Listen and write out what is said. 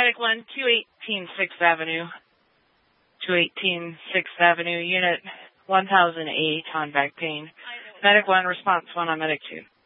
Medic 1, 218 6th Avenue. 218 6th Avenue, Unit 1008 on back pain. Medic 1, response 1 on Medic 2.